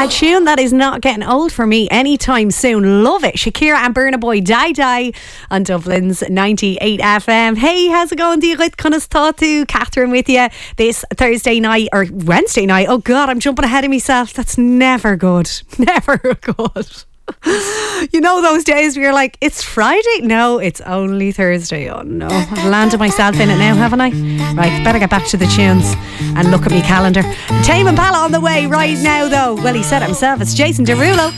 A tune that is not getting old for me anytime soon. Love it. Shakira and Burna Boy, Die Die on Dublin's 98 FM. Hey, how's it going? Dírit Cunas Tatu, Catherine with you this Thursday night or Wednesday night. Oh God, I'm jumping ahead of myself. That's never good. Never good. You know those days where you're like, it's Friday? No, it's only Thursday. Oh no, I've landed myself in it now, haven't I? Right, better get back to the tunes and look at me calendar. Tame Impala on the way right now though. Well, he said it himself. It's Jason Derulo.